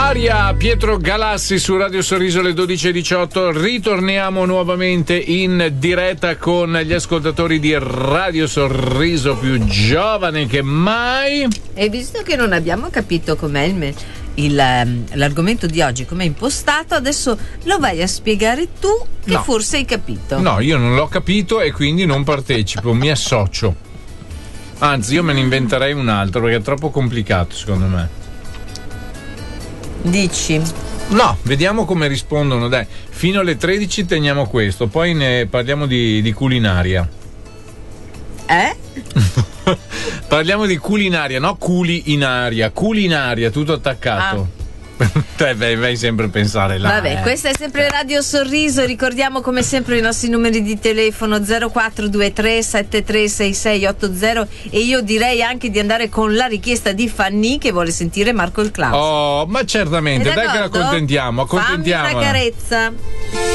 Aria, Pietro Galassi su Radio Sorriso alle 12:18. Ritorniamo nuovamente in diretta con gli ascoltatori di Radio Sorriso, più giovane che mai. E visto che non abbiamo capito com'è l'argomento di oggi, com'è impostato, adesso lo vai a spiegare tu, che No. forse hai capito. No, io non l'ho capito e quindi non partecipo, mi associo. Anzi, io me ne inventerei un altro perché è troppo complicato secondo me. Dici? No, vediamo come rispondono, dai. Fino alle 13 teniamo questo, poi ne parliamo di culinaria. Parliamo di culinaria, no culi in aria, culinaria, tutto attaccato. Te vai sempre a pensare là. Vabbè, questa è sempre Radio Sorriso. Ricordiamo come sempre i nostri numeri di telefono 0423 736680 e io direi anche di andare con la richiesta di Fanny che vuole sentire Marco il Clown. Oh, ma certamente, dai che la accontentiamo. Fammi una carezza.